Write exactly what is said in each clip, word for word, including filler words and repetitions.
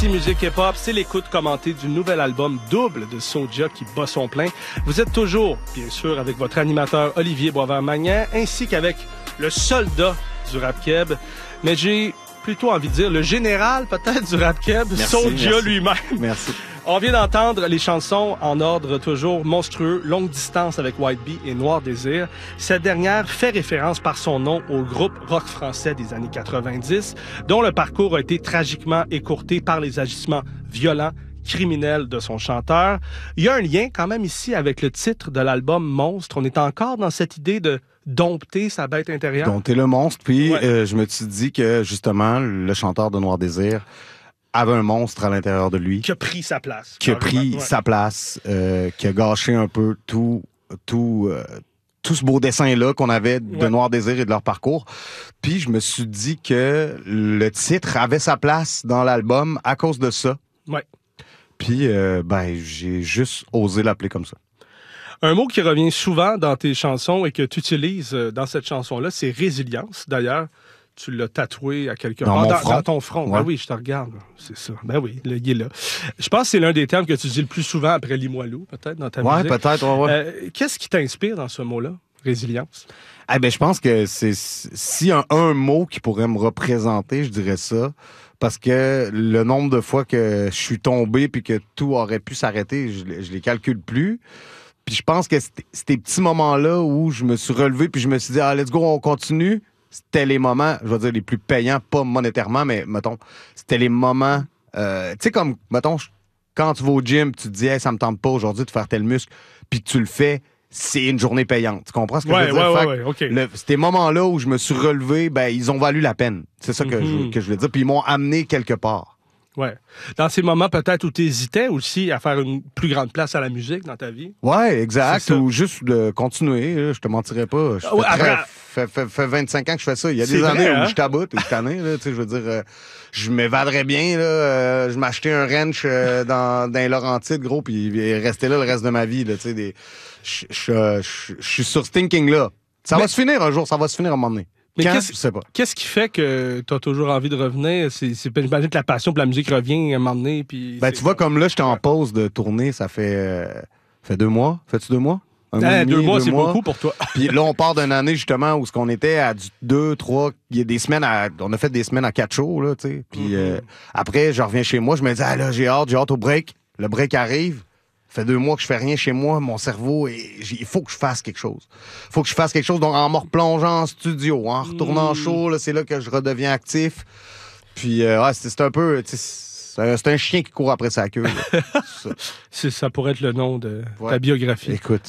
Ici Musique Hip-Hop, c'est l'écoute commentée du nouvel album double de Soulja qui bat son plein. Vous êtes toujours, bien sûr, avec votre animateur Olivier Boisvert-Magnan, ainsi qu'avec le soldat du rap keb, mais j'ai plutôt envie de dire le général peut-être du rap keb, Soulja lui-même. Merci. On vient d'entendre les chansons en ordre toujours monstrueux, Longue Distance avec White Bee et Noir Désir. Cette dernière fait référence par son nom au groupe rock français des années quatre-vingt-dix, dont le parcours a été tragiquement écourté par les agissements violents, criminels de son chanteur. Il y a un lien quand même ici avec le titre de l'album Monstre. On est encore dans cette idée de dompter sa bête intérieure. Dompter le monstre, puis ouais. euh, je me suis dit que justement, le chanteur de Noir Désir avait un monstre à l'intérieur de lui. Qui a pris sa place. Qui a pris ouais. sa place, euh, qui a gâché un peu tout, tout, euh, tout ce beau dessin-là qu'on avait de ouais. Noir Désir et de leur parcours. Puis je me suis dit que le titre avait sa place dans l'album à cause de ça. Ouais. Puis, euh, ben, j'ai juste osé l'appeler comme ça. Un mot qui revient souvent dans tes chansons et que tu utilises dans cette chanson-là, c'est résilience. D'ailleurs, tu l'as tatoué à quelque part. Dans, mon dans, front. dans ton front. Ouais. Ben oui, je te regarde. C'est ça. Ben oui, le, il est là. Je pense que c'est l'un des termes que tu dis le plus souvent après Limoilou, peut-être, dans ta ouais, musique. peut-être, ouais, ouais. Euh, qu'est-ce qui t'inspire dans ce mot-là, résilience? Eh ben, je pense que c'est s'il y a un, un mot qui pourrait me représenter, je dirais ça. Parce que le nombre de fois que je suis tombé puis que tout aurait pu s'arrêter, je, je les calcule plus. Puis je pense que ces petits moments-là où je me suis relevé puis je me suis dit « Ah, let's go, on continue », c'était les moments, je vais dire, les plus payants, pas monétairement, mais, mettons, c'était les moments... Euh, tu sais, comme, mettons, quand tu vas au gym, tu te dis hey, « ça me tente pas aujourd'hui de faire tel muscle », puis tu le fais, c'est une journée payante. Tu comprends ce que ouais, je veux dire? Ouais, ouais, ouais, okay. Le, ces moments-là où je me suis relevé, ben, ils ont valu la peine. C'est ça que, mm-hmm. je, que je veux dire. Puis ils m'ont amené quelque part. Ouais. Dans ces moments peut-être où tu hésitais aussi à faire une plus grande place à la musique dans ta vie. Ouais, exact. Ou juste de continuer. Là, je te mentirais pas. Je ouais, très, après... fait, fait, fait vingt-cinq ans que je fais ça. Il y a des vrai, années hein? où je taboute et je t'année, là. Tu sais, je veux dire, euh, je m'évaderais bien. Là, euh, je m'achetais un ranch euh, dans, dans les Laurentides, gros, puis il restait là le reste de ma vie. Là, tu sais, des... Je, je, je, je suis sur ce thinking-là. Ça Mais... va se finir un jour. Ça va se finir à un moment donné. Mais Quand, qu'est-ce, je sais pas. Qu'est-ce qui fait que tu as toujours envie de revenir? C'est, c'est, j'imagine que la passion pour la musique revient à un moment donné. Puis ben, tu vois, comme là, j'étais en pause de tournée, ça fait, euh, fait deux mois. Fais-tu deux mois? Un ah, mois deux demi, mois, deux c'est mois. beaucoup pour toi. Puis là, on part d'une année, justement, où ce qu'on était à du deux, trois... Il y a des semaines à... On a fait des semaines à quatre shows, là, tu sais. Puis mm-hmm. euh, après, je reviens chez moi, je me dis, ah là, j'ai hâte, j'ai hâte au break. Le break arrive. Ça fait deux mois que je fais rien chez moi, mon cerveau, et il faut que je fasse quelque chose. Il faut que je fasse quelque chose, donc en me replongeant en studio, en retournant mmh. chaud, là, c'est là que je redeviens actif. Puis, euh, ouais, c'est, c'est un peu... C'est un, c'est un chien qui court après sa queue. ça. C'est, ça pourrait être le nom de ouais. ta biographie. Écoute.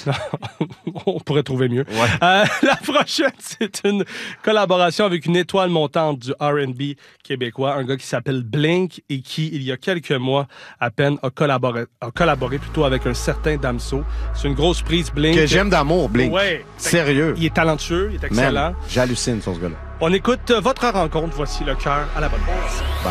On pourrait trouver mieux. Ouais. Euh, la prochaine, c'est une collaboration avec une étoile montante du R and B québécois, un gars qui s'appelle Blink et qui, il y a quelques mois à peine, a collaboré, a collaboré plutôt avec un certain Damso. C'est une grosse prise, Blink. Que j'aime d'amour, Blink. Ouais. Sérieux. Il est talentueux, il est excellent. Man, j'hallucine sur ce gars-là. On écoute votre rencontre. Voici le cœur à la bonne place.